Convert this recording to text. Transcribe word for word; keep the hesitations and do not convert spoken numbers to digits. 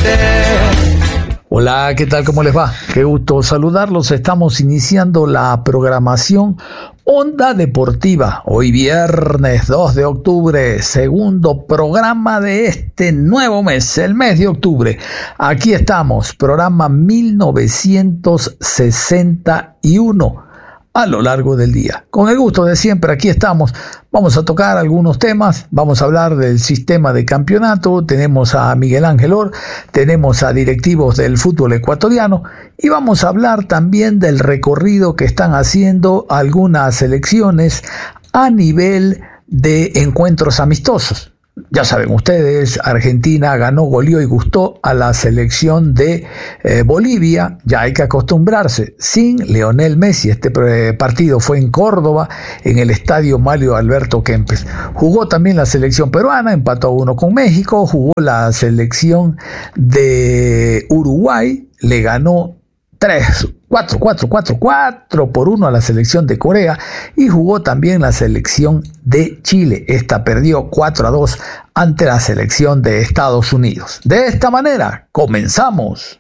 Hola, ¿qué tal? ¿Cómo les va? Qué gusto saludarlos. Estamos iniciando la programación Onda Deportiva. Hoy viernes dos de octubre, segundo programa de este nuevo mes, el mes de octubre. Aquí estamos, programa mil novecientos sesenta y uno. A lo largo del día. Con el gusto de siempre, aquí estamos. Vamos a tocar algunos temas, vamos a hablar del sistema de campeonato, tenemos a Miguel Ángel Or, tenemos a directivos del fútbol ecuatoriano y vamos a hablar también del recorrido que están haciendo algunas selecciones a nivel de encuentros amistosos. Ya saben ustedes, Argentina ganó, goleó y gustó a la selección de eh, Bolivia. Ya hay que acostumbrarse. Sin Lionel Messi, este partido fue en Córdoba, en el estadio Mario Alberto Kempes. Jugó también la selección peruana, empató a uno con México. Jugó la selección de Uruguay, le ganó tres, cuatro, cuatro, cuatro, cuatro por uno a la selección de Corea y jugó también la selección de Chile. Esta perdió cuatro a dos ante la selección de Estados Unidos. De esta manera, comenzamos.